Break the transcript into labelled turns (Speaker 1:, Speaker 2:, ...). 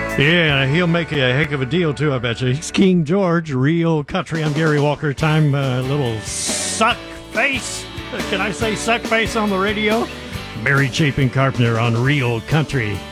Speaker 1: Yeah, he'll make a heck of a deal, too, I bet you. He's King George, Real Country. I'm Gary Walker. Time, little suck face. Can I say suck face on the radio? Mary Chapin Carpenter on Real Country.